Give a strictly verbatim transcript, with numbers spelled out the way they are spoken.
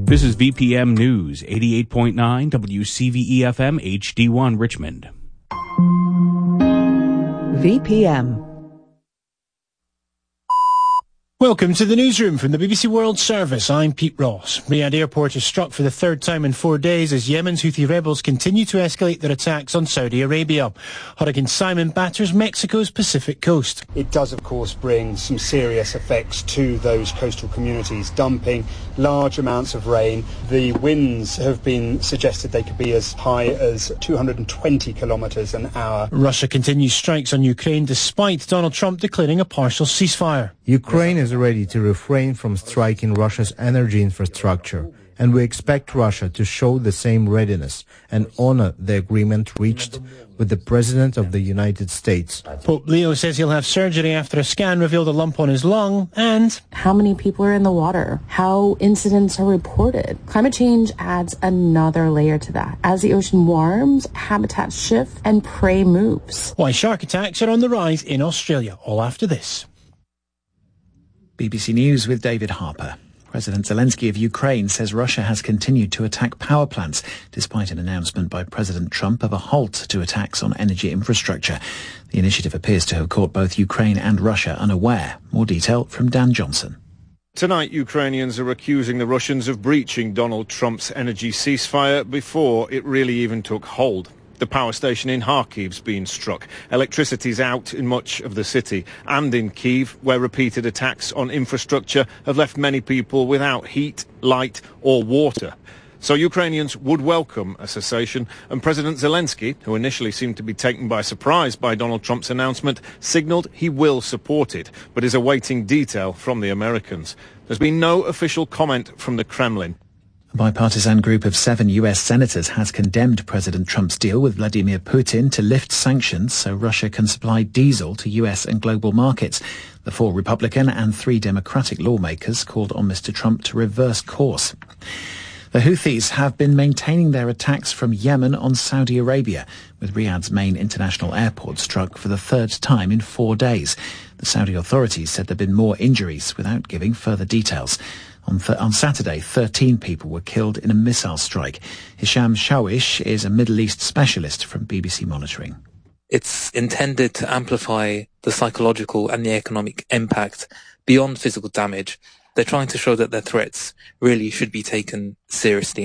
This is V P M News, eighty-eight point nine W C V E F M H D one Richmond. V P M. Welcome to the newsroom from the B B C World Service. I'm Pete Ross. Riyadh Airport is struck for the third time in four days as Yemen's Houthi rebels continue to escalate their attacks on Saudi Arabia. Hurricane Simon batters Mexico's Pacific coast. It does, of course, bring some serious effects to those coastal communities, dumping large amounts of rain. The winds have been suggested they could be as high as two hundred twenty kilometres an hour. Russia continues strikes on Ukraine despite Donald Trump declaring a partial ceasefire. Ukraine is ready to refrain from striking Russia's energy infrastructure, and we expect Russia to show the same readiness and honor the agreement reached with the President of the United States. Pope Leo says he'll have surgery after a scan revealed a lump on his lung, and how many people are in the water, how incidents are reported. Climate change adds another layer to that. As the ocean warms, habitats shift and prey moves. Why shark attacks are on the rise in Australia, all after this. B B C News with David Harper. President Zelensky of Ukraine says Russia has continued to attack power plants, despite an announcement by President Trump of a halt to attacks on energy infrastructure. The initiative appears to have caught both Ukraine and Russia unaware. More detail from Dan Johnson. Tonight, Ukrainians are accusing the Russians of breaching Donald Trump's energy ceasefire before it really even took hold. The power station in Kharkiv's been struck. Electricity's out in much of the city and in Kyiv, where repeated attacks on infrastructure have left many people without heat, light or water. So Ukrainians would welcome a cessation, and President Zelensky, who initially seemed to be taken by surprise by Donald Trump's announcement, signalled he will support it, but is awaiting detail from the Americans. There's been no official comment from the Kremlin. A bipartisan group of seven U S senators has condemned President Trump's deal with Vladimir Putin to lift sanctions so Russia can supply diesel to U S and global markets. The four Republican and three Democratic lawmakers called on Mister Trump to reverse course. The Houthis have been maintaining their attacks from Yemen on Saudi Arabia, with Riyadh's main international airport struck for the third time in four days. The Saudi authorities said there have been more injuries without giving further details. On, th- on Saturday, thirteen people were killed in a missile strike. Hisham Shawish is a Middle East specialist from B B C Monitoring. It's intended to amplify the psychological and the economic impact beyond physical damage. They're trying to show that their threats really should be taken seriously.